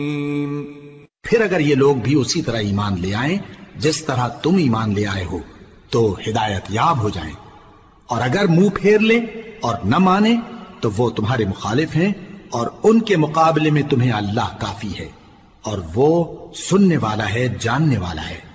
फिर अगर ये लोग भी उसी तरह ईमान ले आए जिस तरह तुम ईमान ले आए हो तो हिदायत याब हो जाएं, और अगर मुंह फेर ले और न माने तो वो तुम्हारे मुखालिफ हैं, और उनके मुकाबले में तुम्हें अल्लाह काफी है, और वो सुनने वाला है, जानने वाला है।